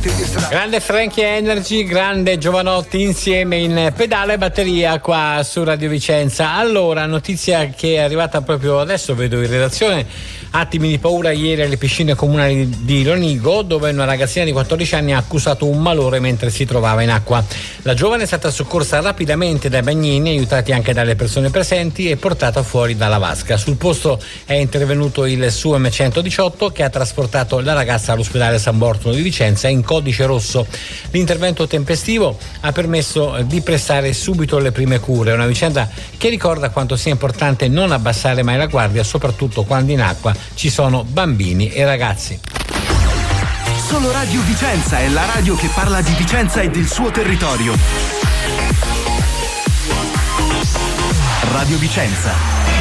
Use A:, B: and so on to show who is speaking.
A: Grande Frankie Energy, grande Giovanotti insieme in pedale e batteria qua su Radio Vicenza. Allora, notizia che è arrivata proprio adesso, vedo in redazione. Attimi di paura ieri alle piscine comunali di Lonigo, dove una ragazzina di 14 anni ha accusato un malore mentre si trovava in acqua. La giovane è stata soccorsa rapidamente dai bagnini, aiutati anche dalle persone presenti, e portata fuori dalla vasca. Sul posto è intervenuto il SUEM 118 che ha trasportato la ragazza all'ospedale San Bortolo di Vicenza in codice rosso. L'intervento tempestivo ha permesso di prestare subito le prime cure. Una vicenda che ricorda quanto sia importante non abbassare mai la guardia, soprattutto quando in acqua ci sono bambini e ragazzi.
B: Solo Radio Vicenza è la radio che parla di Vicenza e del suo territorio. Radio Vicenza.